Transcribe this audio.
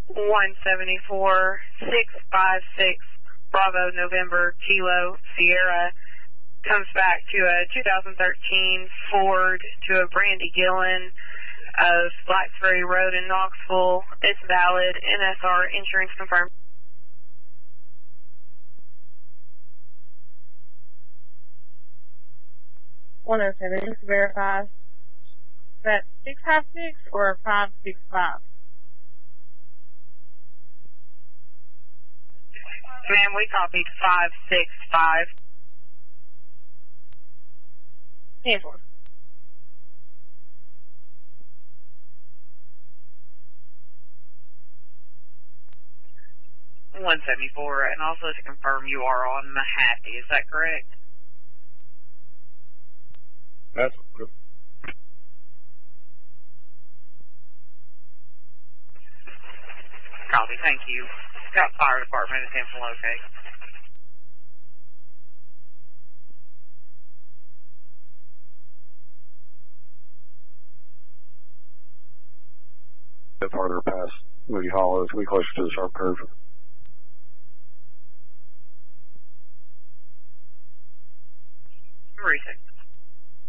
174, 656, Bravo, November, Kilo, Sierra, comes back to a 2013 Ford to a Brandy Gillen of Blacksbury Road in Knoxville. It's valid. NSR insurance confirmed. Just to verify. Is that 656 or 565? Ma'am, we copied 565. 10-4. $174, and also to confirm you are on Mahaffey, is that correct? That's good. Copy, thank you. Got fire department attention locate. Bit farther past Moody Hollow, it's way closer to the sharp curve. Recent.